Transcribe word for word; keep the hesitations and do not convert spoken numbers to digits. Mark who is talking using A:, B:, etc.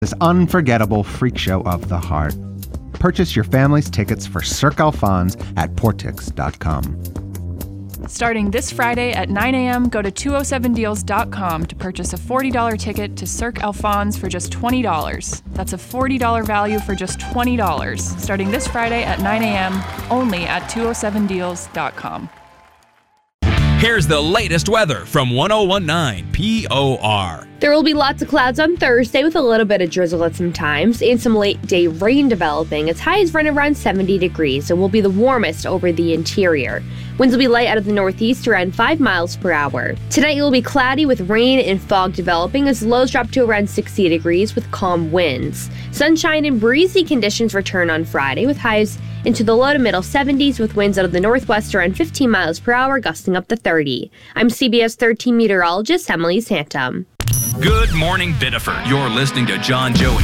A: this unforgettable freak show of the heart. Purchase your family's tickets for Cirque Alphonse at Portix dot com.
B: Starting this Friday at nine a.m., go to two oh seven deals dot com to purchase a forty dollars ticket to Cirque Alphonse for just twenty dollars. That's a forty dollars value for just twenty dollars. Starting this Friday at nine a.m., only at two oh seven deals dot com.
C: Here's the latest weather from one oh one point nine P O R.
D: There will be lots of clouds on Thursday with a little bit of drizzle at some times and some late-day rain developing. Its highs run around seventy degrees and will be the warmest over the interior. Winds will be light out of the northeast around five miles per hour. Tonight it will be cloudy with rain and fog developing as lows drop to around sixty degrees with calm winds. Sunshine and breezy conditions return on Friday with highs into the low to middle seventies with winds out of the northwest around fifteen miles per hour gusting up to thirty. I'm C B S thirteen meteorologist Emily Santum.
C: Good morning, Biddeford. You're listening to John Joe